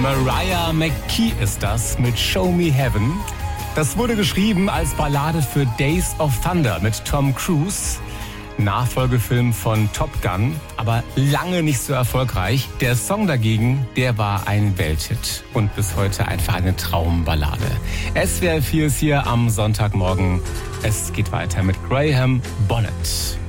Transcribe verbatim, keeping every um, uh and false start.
Mariah McKee ist das mit Show Me Heaven. Das wurde geschrieben als Ballade für Days of Thunder mit Tom Cruise. Nachfolgefilm von Top Gun, aber lange nicht so erfolgreich. Der Song dagegen, der war ein Welthit und bis heute einfach eine Traumballade. S W R vier ist hier am Sonntagmorgen. Es geht weiter mit Graham Bonnet.